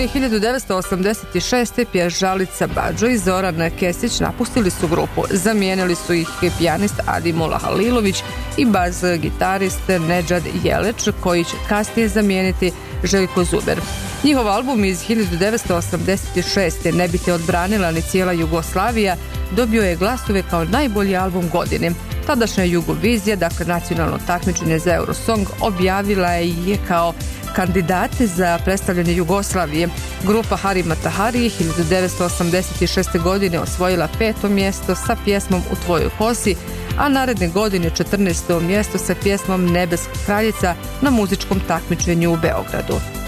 godini 1986. pježalica Badžo i Zoran Kesić napustili su grupu. Zamijenili su ih pijanist Adimola Halilović i bas gitarist Nedžad Jeleć, koji će kasnije zamijeniti Željko Zuber. Njihov album iz 1986. Ne bi te odbranila ni cijela Jugoslavija dobio je glasove kao najbolji album godine. Tadašnja Jugovizija, dakle nacionalno takmičenje za Eurosong, objavila je kao kandidate za predstavljanje Jugoslavije. Grupa Hari Matahari 1986. godine osvojila 5. mjesto sa pjesmom U tvojoj kosi, a naredne godine 14. mjesto sa pjesmom Nebeska kraljica na muzičkom takmičenju u Beogradu.